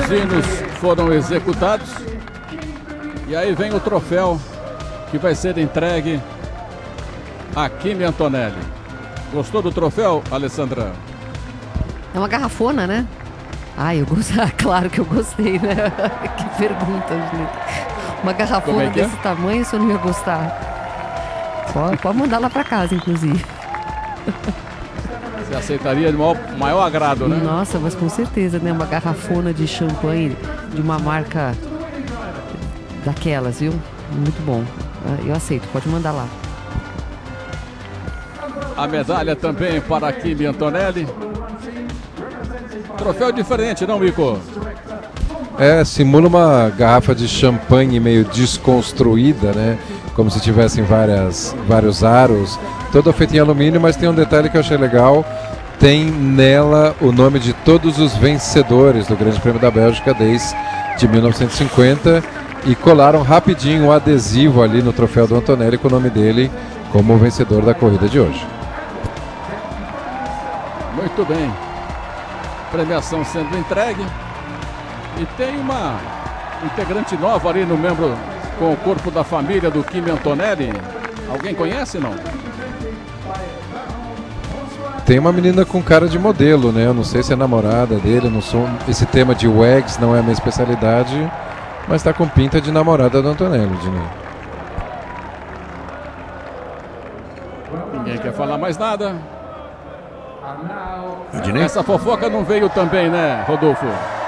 Os hinos foram executados e aí vem o troféu que vai ser entregue a Kimi Antonelli. Gostou do troféu, Alessandra? É uma garrafona, né? Eu gostei. Claro que eu gostei, né? Que pergunta, gente. Uma garrafona desse tamanho, se eu não ia gostar. Pode mandar lá pra casa, inclusive. Você aceitaria de maior agrado, né? Nossa, mas com certeza, né? Uma garrafona de champanhe de uma marca daquelas, viu? Muito bom. Eu aceito, pode mandar lá. A medalha também para a Kimi Antonelli. Troféu diferente, não, Mico? Simula uma garrafa de champanhe meio desconstruída, né? Como se tivessem vários aros. Toda feita em alumínio, mas tem um detalhe que eu achei legal. Tem nela o nome de todos os vencedores do Grande Prêmio da Bélgica desde 1950 e colaram rapidinho um adesivo ali no troféu do Antonelli com o nome dele como vencedor da corrida de hoje. Muito bem. Premiação sendo entregue. E tem uma integrante nova ali no membro com o corpo da família do Kimi Antonelli. Alguém conhece, não? Tem uma menina com cara de modelo, né? Eu não sei se é namorada dele, não sou... Esse tema de wags não é a minha especialidade, mas tá com pinta de namorada do Antonelli, Dinei. Ninguém quer falar mais nada. Dinei? Essa fofoca não veio também, né, Rodolfo?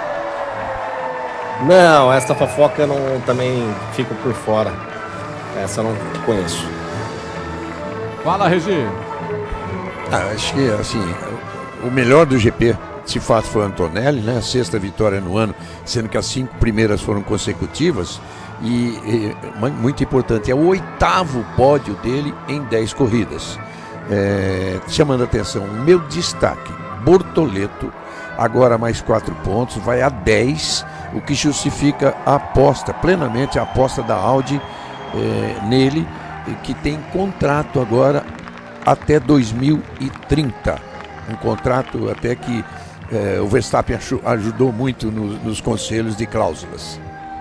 Não, essa fofoca eu também fico por fora. Essa eu não conheço. Fala, Regi. Acho que, assim, o melhor do GP, de fato, foi o Antonelli, né? A 6ª vitória no ano, sendo que as 5 primeiras foram consecutivas. E muito importante, é o 8º pódio dele em 10 corridas. Chamando a atenção, o meu destaque, Bortoleto, agora mais 4 pontos, vai a 10, o que justifica a aposta, plenamente a aposta da Audi nele, que tem contrato agora até 2030. Um contrato até que o Verstappen ajudou muito nos conselhos de cláusulas.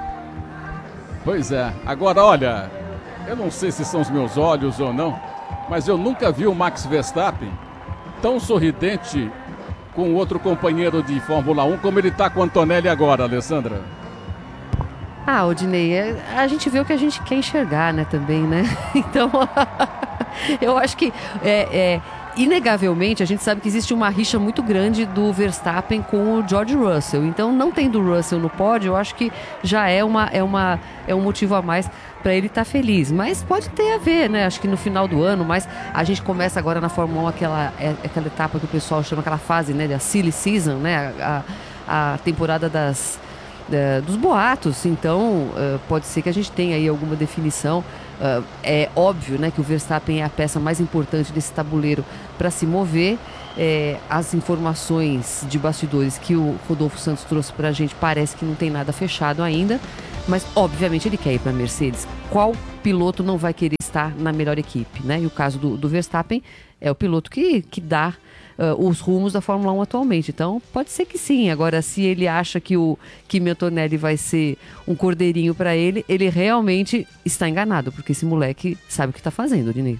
Pois é. Agora, olha, eu não sei se são os meus olhos ou não, mas eu nunca vi o Max Verstappen tão sorridente com outro companheiro de Fórmula 1 como ele está com o Antonelli agora, Alessandra. Odinei, a gente vê o que a gente quer enxergar, né, também, né? Então, eu acho que inegavelmente a gente sabe que existe uma rixa muito grande do Verstappen com o George Russell. Então, não tendo o Russell no pódio, eu acho que já é um motivo a mais para ele estar feliz. Mas pode ter a ver, né? Acho que no final do ano, mas a gente começa agora na Fórmula 1 aquela etapa que o pessoal chama, aquela fase, né, da silly season, né? A temporada dos boatos. Então pode ser que a gente tenha aí alguma definição. É óbvio, né, que o Verstappen é a peça mais importante desse tabuleiro para se mover. As informações de bastidores que o Rodolfo Santos trouxe para a gente parece que não tem nada fechado ainda, mas obviamente ele quer ir para a Mercedes. Qual piloto não vai querer estar na melhor equipe, né? E o caso do Verstappen é o piloto que dá os rumos da Fórmula 1 atualmente. Então, pode ser que sim. Agora, se ele acha que o Kimi Antonelli vai ser um cordeirinho para ele, ele realmente está enganado, porque esse moleque sabe o que está fazendo, Dinei.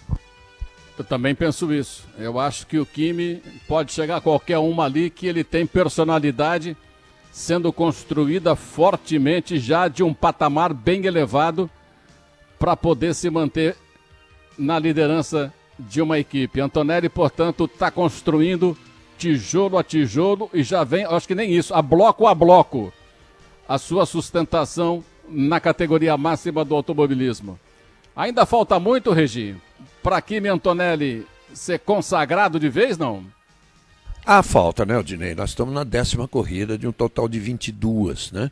Eu também penso isso. Eu acho que o Kimi pode chegar a qualquer uma ali que ele tem personalidade sendo construída fortemente já de um patamar bem elevado para poder se manter na liderança de uma equipe. Antonelli, portanto, está construindo tijolo a tijolo e já vem, acho que nem isso, a bloco, a sua sustentação na categoria máxima do automobilismo. Ainda falta muito, Regi, para Kimi Antonelli ser consagrado de vez, não? Falta, né, Odinei? Nós estamos na 10ª corrida de um total de 22, né?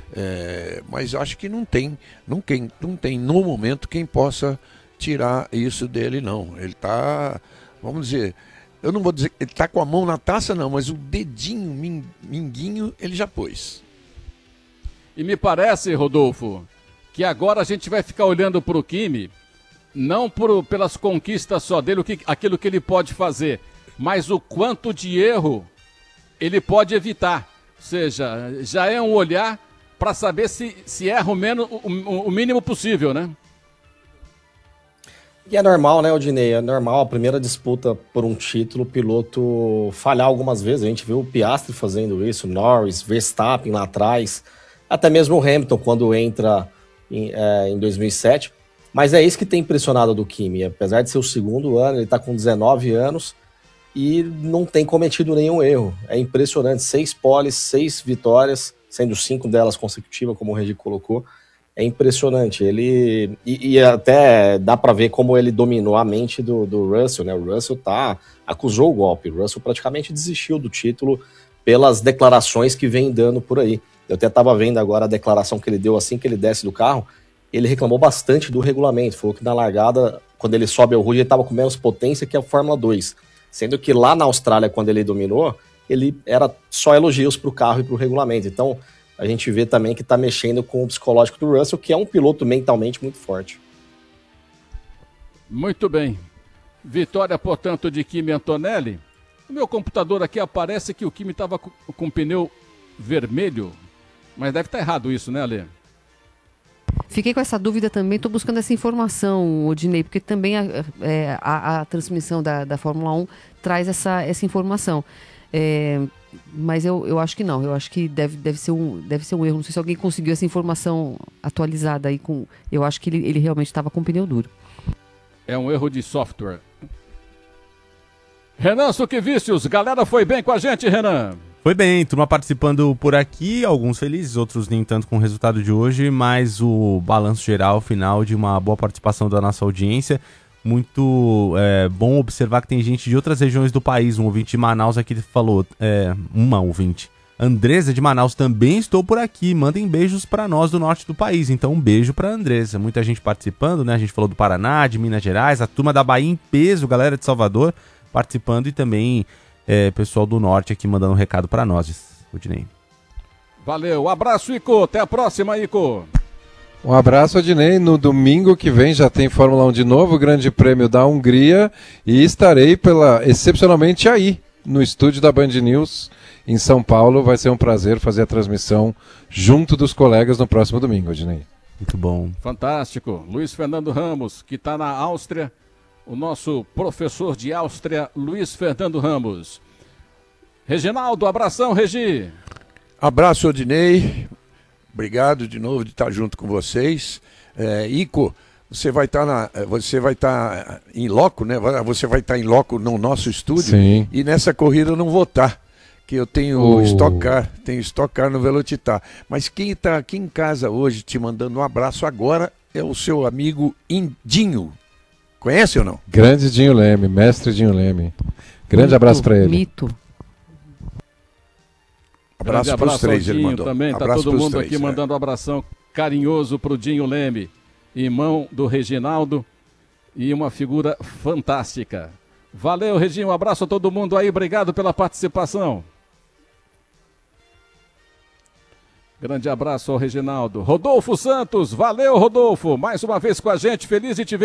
Mas acho que não tem no momento quem possa tirar isso dele, não. Ele tá, vamos dizer, eu não vou dizer que ele tá com a mão na taça, não, mas o dedinho, minguinho, ele já pôs. E me parece, Rodolfo, que agora a gente vai ficar olhando para o Kimi, não pelas conquistas só dele, aquilo que ele pode fazer, mas o quanto de erro ele pode evitar. seja, já é um olhar para saber se erra o mínimo possível, né? E é normal, né, Odinei? É normal a primeira disputa por um título, o piloto falhar algumas vezes. A gente viu o Piastri fazendo isso, Norris, Verstappen lá atrás, até mesmo o Hamilton quando entra em 2007. Mas é isso que tem impressionado do Kimi. Apesar de ser o segundo ano, ele está com 19 anos e não tem cometido nenhum erro. É impressionante, 6 poles, 6 vitórias, sendo 5 delas consecutivas, como o Regi colocou. É impressionante, ele e até dá para ver como ele dominou a mente do Russell, né? O Russell acusou o golpe, o Russell praticamente desistiu do título pelas declarações que vem dando por aí. Eu até estava vendo agora a declaração que ele deu assim que ele desce do carro, ele reclamou bastante do regulamento, falou que na largada, quando ele sobe ao Ruge, ele estava com menos potência que a Fórmula 2, sendo que lá na Austrália, quando ele dominou, ele era só elogios para o carro e para o regulamento, então a gente vê também que está mexendo com o psicológico do Russell, que é um piloto mentalmente muito forte. Muito bem. Vitória, portanto, de Kimi Antonelli. No meu computador aqui aparece que o Kimi estava com pneu vermelho, mas deve estar errado isso, né, Ale? Fiquei com essa dúvida também, estou buscando essa informação, Odinei, porque também a transmissão da Fórmula 1 traz essa informação. Mas eu acho que não, eu acho que deve ser um erro. Não sei se alguém conseguiu essa informação atualizada aí. Eu acho que ele realmente estava com pneu duro. É um erro de software. Renan Suquevicius, galera foi bem com a gente, Renan? Foi bem, turma participando por aqui, alguns felizes, outros nem tanto com o resultado de hoje, mas o balanço geral final de uma boa participação da nossa audiência. Muito bom observar que tem gente de outras regiões do país. Um ouvinte de Manaus aqui falou, uma ouvinte, Andresa de Manaus, também estou por aqui, mandem beijos para nós do norte do país, então um beijo para Andresa. Muita gente participando, né? A gente falou do Paraná, de Minas Gerais, a turma da Bahia em peso, galera de Salvador participando e também pessoal do norte aqui mandando um recado para nós, Odinei. Valeu, abraço, Ico, até a próxima, Ico. Um abraço, Odinei. No domingo que vem já tem Fórmula 1 de novo, o Grande Prêmio da Hungria, e estarei excepcionalmente aí, no estúdio da Band News, em São Paulo. Vai ser um prazer fazer a transmissão junto dos colegas no próximo domingo, Odinei. Muito bom. Fantástico. Luiz Fernando Ramos, que está na Áustria, o nosso professor de Áustria, Luiz Fernando Ramos. Reginaldo, abração, Regi. Abraço, Odinei. Obrigado de novo de estar junto com vocês. Ico, você vai estar em loco, né? Você vai estar em loco no nosso estúdio. Sim. E nessa corrida eu não vou estar, que eu tenho Stock Car no Velocitar. Mas quem está aqui em casa hoje te mandando um abraço agora é o seu amigo Indinho. Conhece ou não? Grande Dinho Leme, mestre Dinho Leme. Grande abraço para ele. Mito. Abraço para os três, ele mandou. Também, tá todo mundo aqui mandando um abração carinhoso pro Dinho Leme, irmão do Reginaldo e uma figura fantástica. Valeu, Reginho, um abraço a todo mundo aí, obrigado pela participação. Grande abraço ao Reginaldo. Rodolfo Santos, valeu, Rodolfo, mais uma vez com a gente, feliz de te ver.